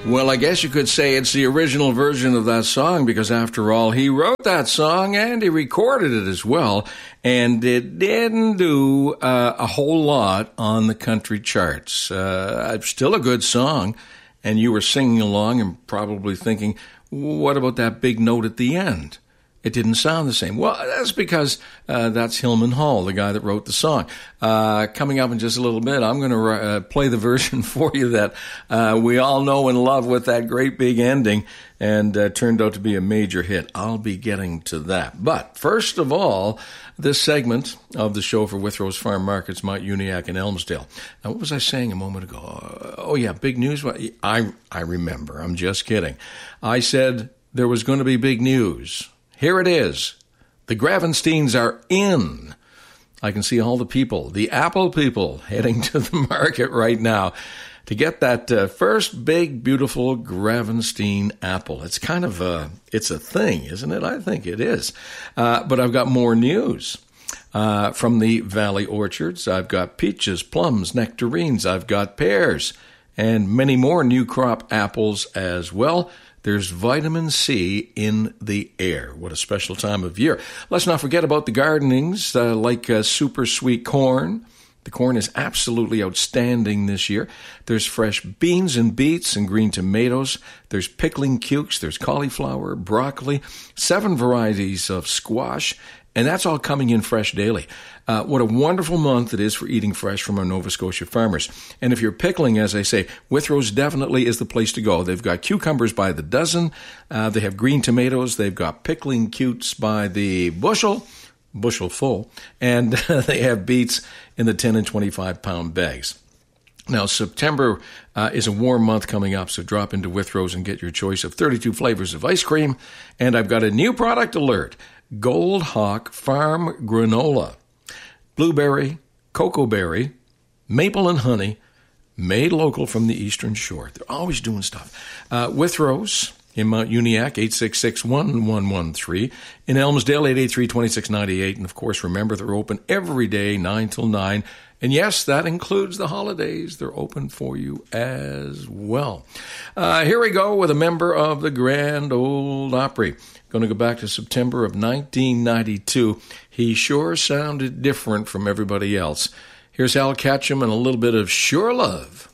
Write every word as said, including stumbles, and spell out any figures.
Well, I guess you could say it's the original version of that song because, after all, he wrote that song and he recorded it as well. And it didn't do uh, a whole lot on the country charts. Uh, still a good song. And you were singing along and probably thinking, what about that big note at the end? It didn't sound the same. Well, that's because uh, that's Hillman Hall, the guy that wrote the song. Uh, coming up in just a little bit, I'm going to uh, play the version for you that uh, we all know and love with that great big ending and uh, turned out to be a major hit. I'll be getting to that. But first of all, this segment of the show for Withrose Farm Markets, Mount Uniacke and Elmsdale. Now, what was I saying a moment ago? Oh, yeah, big news. I, I remember. I'm just kidding. I said there was going to be big news. Here it is. The Gravensteins are in. I can see all the people, the Apple people, heading to the market right now to get that uh, first big, beautiful Gravenstein apple. It's kind of a, it's a thing, isn't it? I think it is. Uh, but I've got more news. Uh, from the Valley Orchards, I've got peaches, plums, nectarines. I've got pears and many more new crop apples as well. There's vitamin C in the air. What a special time of year. Let's not forget about the gardenings uh, like uh, super sweet corn. The corn is absolutely outstanding this year. There's fresh beans and beets and green tomatoes. There's pickling cukes. There's cauliflower, broccoli, seven varieties of squash. And that's all coming in fresh daily. Uh, what a wonderful month it is for eating fresh from our Nova Scotia farmers. And if you're pickling, as I say, Withrose definitely is the place to go. They've got cucumbers by the dozen. Uh, they have green tomatoes. They've got pickling cutes by the bushel, bushel full. And they have beets in the ten and twenty-five pound bags. Now, September uh, is a warm month coming up, so drop into Withrose and get your choice of thirty-two flavors of ice cream. And I've got a new product alert. Gold Hawk Farm Granola. Blueberry, cocoa berry, maple and honey, made local from the Eastern Shore. They're always doing stuff. Uh, Withrose in Mount Uniacke, eight six six, one one one three. In Elmsdale, eight eight three, two six nine eight. And, of course, remember, they're open every day, nine till nine. And, yes, that includes the holidays. They're open for you as well. Uh, here we go with a member of the Grand Ole Opry. Going to go back to September of nineteen ninety-two. He sure sounded different from everybody else. Here's Al Ketchum and a little bit of Sure Love.